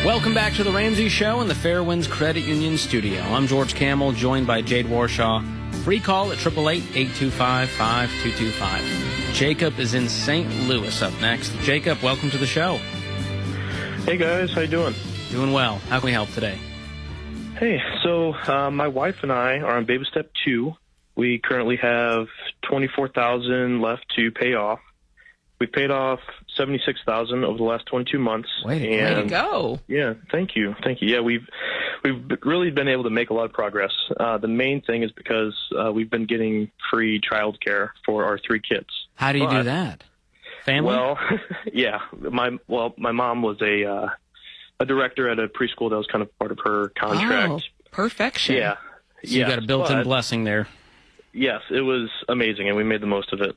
Welcome back to The Ramsey Show in the Fairwinds Credit Union studio. I'm George Camel, joined by Jade Warshaw. Free call at 888-825-5225. Jacob is in St. Louis up next. Jacob, welcome to the show. Hey guys, how you doing? Doing well. How can we help today? Hey, so my wife and I are on baby step 2. We currently have $24,000 left to pay off. We paid off $76,000 over the last 22 months. Way to go! Yeah, thank you. Yeah, we've really been able to make a lot of progress. The main thing is because we've been getting free child care for our 3 kids. How do you do that? Family? Well, yeah. My mom was a director at a preschool that was kind of part of her contract. Oh, perfection. Yeah. So you got a built-in blessing there. Yes, it was amazing, and we made the most of it.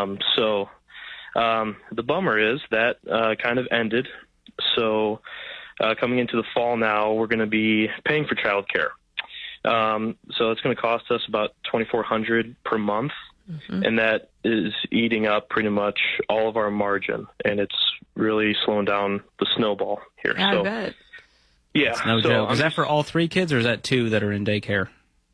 The bummer is that kind of ended. So coming into the fall now, we're going to be paying for childcare. So it's going to cost us about $2,400 per month, and that is eating up pretty much all of our margin, and it's really slowing down the snowball here. I bet. Yeah. That's no joke. Is that for all 3 kids, or is that 2 that are in daycare?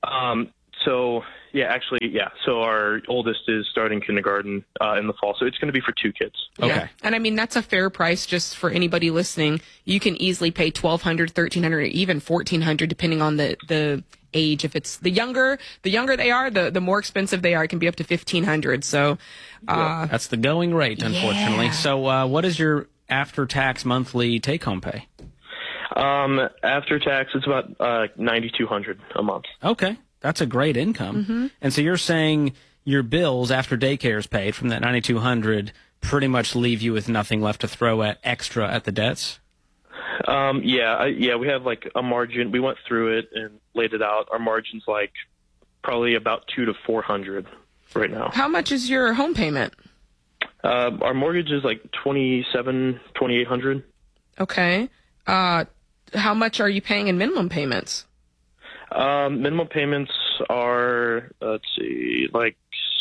So our oldest is starting kindergarten in the fall, so it's going to be for 2 kids. Okay. Yeah. And I mean, that's a fair price just for anybody listening. You can easily pay $1,200, $1,300, even $1,400, depending on the age. If it's the younger they are, the more expensive they are. It can be up to $1,500. So that's the going rate, unfortunately. Yeah. So what is your after-tax monthly take-home pay? After tax, it's about $9,200 a month. Okay. That's a great income. And so you're saying your bills after daycare is paid from that $9,200 pretty much leave you with nothing left to throw at extra at the debts? Yeah, we have like a margin. We went through it and laid it out. Our margin's like probably about $200 to $400 right now. how much is your home payment? Our mortgage is like $2,800. Okay. How much are you paying in minimum payments? Minimum payments are, let's see, like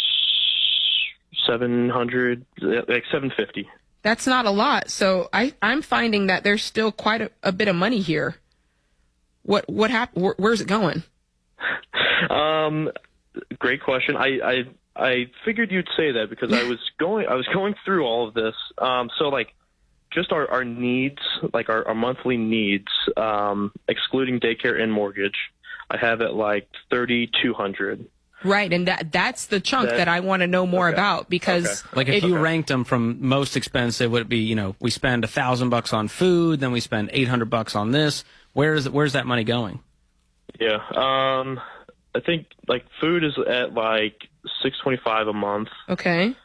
$700, like $750. That's not a lot. So I'm finding that there's still quite a bit of money here. What happened? Where's it going? Great question. I figured you'd say that because I was going through all of this. So like just our needs, like our monthly needs, excluding daycare and mortgage, I have it like $3,200. Right, and that's the chunk that I want to know more about, because like if you ranked them from most expensive, would it be, we spend $1,000 on food, then we spend $800 on this. Where's that money going? Yeah, I think like food is at like $625 a month. Okay.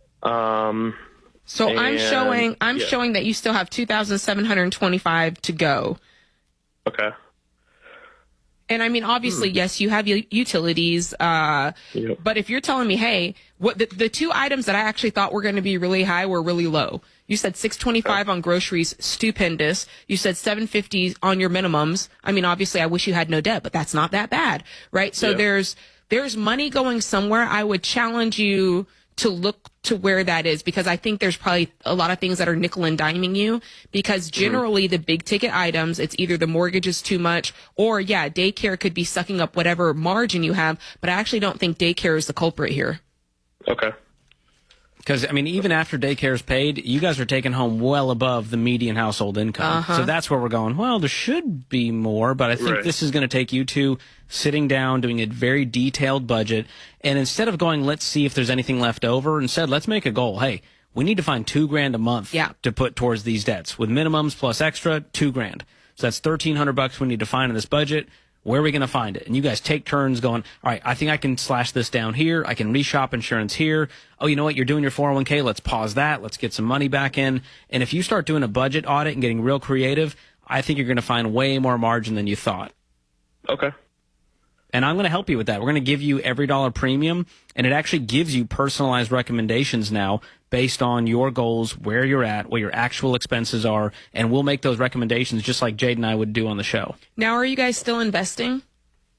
So I'm showing that you still have $2,725 to go. Okay. And I mean, obviously, yes, you have utilities. But if you're telling me, hey, what the 2 items that I actually thought were going to be really high were really low. You said $625 on groceries, stupendous. You said $750 on your minimums. I mean, obviously, I wish you had no debt, but that's not that bad, right? So there's money going somewhere. I would challenge you to look to where that is, because I think there's probably a lot of things that are nickel and diming you, because generally the big ticket items, it's either the mortgage is too much, or daycare could be sucking up whatever margin you have, but I actually don't think daycare is the culprit here. Okay. Because, I mean, even after daycare is paid, you guys are taking home well above the median household income. So that's where we're going, well, there should be more, but I think this is going to take you two sitting down, doing a very detailed budget, and instead of going, let's see if there's anything left over, instead, let's make a goal. Hey, we need to find $2,000 a month to put towards these debts. With minimums plus extra, $2,000. So that's $1,300 we need to find in this budget. Where are we going to find it? And you guys take turns going, all right, I think I can slash this down here. I can reshop insurance here. Oh, you know what? You're doing your 401k. Let's pause that. Let's get some money back in. And if you start doing a budget audit and getting real creative, I think you're going to find way more margin than you thought. Okay. And I'm going to help you with that. We're going to give you every dollar premium, and it actually gives you personalized recommendations now based on your goals, where you're at, what your actual expenses are, and we'll make those recommendations just like Jade and I would do on the show. Now, are you guys still investing?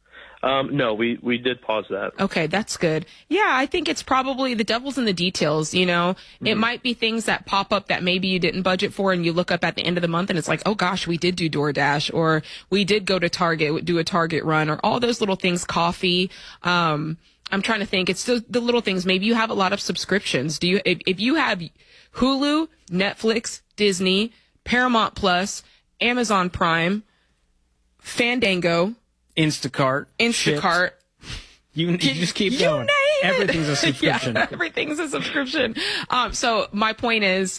No, we did pause that. Okay, that's good. Yeah, I think it's probably the devil's in the details, you know. Mm-hmm. It might be things that pop up that maybe you didn't budget for, and you look up at the end of the month and it's like, oh gosh, we did do DoorDash, or we did go to Target, do a Target run, or all those little things, coffee. I'm trying to think. It's the little things. Maybe you have a lot of subscriptions. Do you, if you have Hulu, Netflix, Disney, Paramount Plus, Amazon Prime, Fandango, Instacart. You just keep going. Everything's a subscription. Yeah, everything's a subscription. So my point is,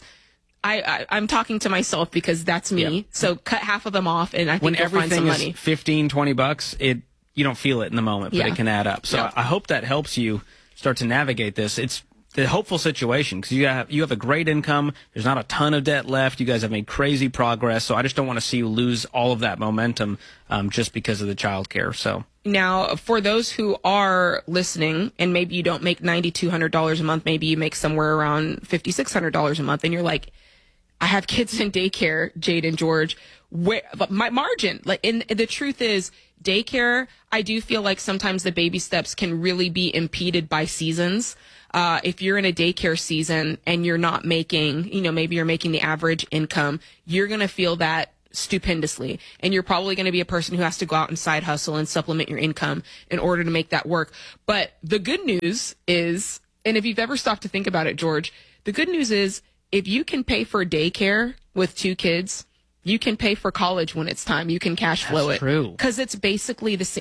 I'm talking to myself because that's me. Yep. So cut half of them off, and I think you'll find some money. When everything is $15-20, you don't feel it in the moment, but it can add up. So I hope that helps you start to navigate this. It's the hopeful situation because you have a great income. There's not a ton of debt left. You guys have made crazy progress. So I just don't want to see you lose all of that momentum just because of the childcare. So now, for those who are listening, and maybe you don't make $9,200 a month, maybe you make somewhere around $5,600 a month, and you're like, I have kids in daycare, Jade and George. But my margin, the truth is, daycare, I do feel like sometimes the baby steps can really be impeded by seasons. If you're in a daycare season and you're not making, maybe you're making the average income, you're going to feel that stupendously. And you're probably going to be a person who has to go out and side hustle and supplement your income in order to make that work. But the good news is, and if you've ever stopped to think about it, George, the good news is if you can pay for daycare with 2 kids, you can pay for college when it's time. You can cash flow That's true. Because it's basically the same.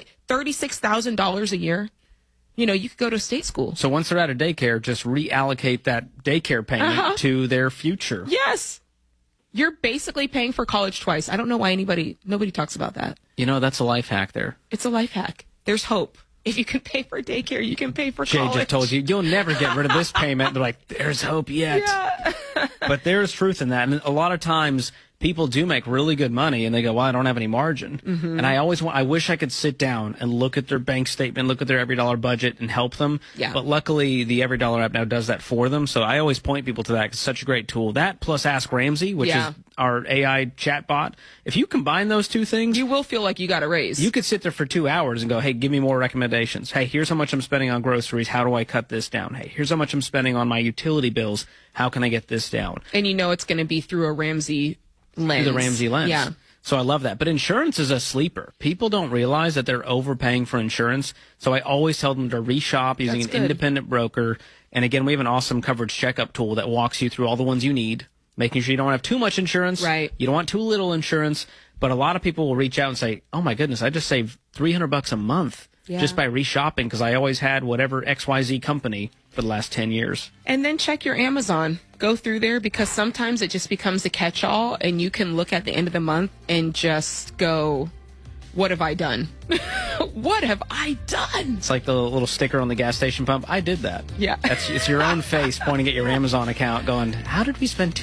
$36,000 a year. You could go to state school. So once they're out of daycare, just reallocate that daycare payment to their future. Yes. You're basically paying for college twice. I don't know why nobody talks about that. That's a life hack there. It's a life hack. There's hope. If you can pay for daycare, you can pay for college. Jay just told you, you'll never get rid of this payment. They're like, there's hope yet. Yeah. But there's truth in that. And a lot of times people do make really good money and they go, well, I don't have any margin. Mm-hmm. And I wish I could sit down and look at their bank statement, look at their Every Dollar budget and help them. Yeah. But luckily the Every Dollar app now does that for them. So I always point people to that. It's such a great tool. That plus Ask Ramsey, which is our AI chatbot. If you combine those two things, you will feel like you got a raise. You could sit there for 2 hours and go, hey, give me more recommendations. Hey, here's how much I'm spending on groceries. How do I cut this down? Hey, here's how much I'm spending on my utility bills. How can I get this down? And it's going to be through a Ramsey lens. Through the Ramsey lens. Yeah. So I love that. But insurance is a sleeper. People don't realize that they're overpaying for insurance. So I always tell them to reshop using independent broker. And again, we have an awesome coverage checkup tool that walks you through all the ones you need, making sure you don't have too much insurance. Right. You don't want too little insurance. But a lot of people will reach out and say, oh my goodness, I just saved $300 a month just by reshopping because I always had whatever XYZ company for the last 10 years. And then check your Amazon. Go through there because sometimes it just becomes a catch-all and you can look at the end of the month and just go, what have I done? What have I done? It's like the little sticker on the gas station pump. I did that. Yeah. It's your own face pointing at your Amazon account going, how did we spend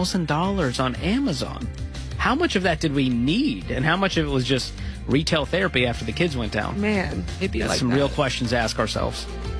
$2,000 on Amazon? How much of that did we need? And how much of it was just retail therapy after the kids went down? Man, it'd be That's like some that. real questions to ask ourselves.